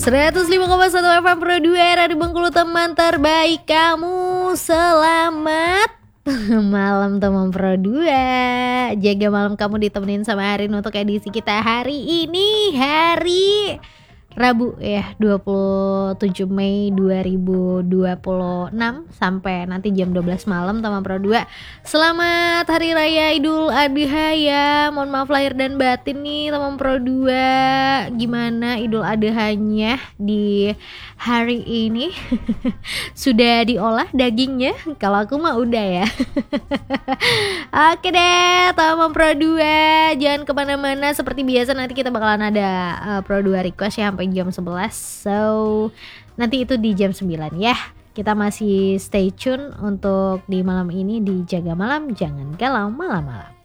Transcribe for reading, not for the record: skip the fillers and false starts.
105,1 FM Pro 2 Radio Bengkulu, teman terbaik kamu. Selamat malam teman Pro 2. Jaga malam kamu ditemenin sama Arin untuk edisi kita hari ini, hari Rabu ya, 27 Mei 2026 sampai nanti jam 12 malam teman Pro 2. Selamat Hari Raya Idul Adha ya. Mohon maaf lahir dan batin nih teman Pro 2. Gimana Idul Adhanya di hari ini? Sudah diolah dagingnya? Kalau aku mah udah ya. Oke deh teman Pro 2, jangan kemana-mana. Seperti biasa nanti kita bakalan ada Pro 2 request ya sampai jam 11. So nanti itu di jam 9 ya. Kita masih stay tune untuk di malam ini di Jaga Malam, jangan galau malam-malam.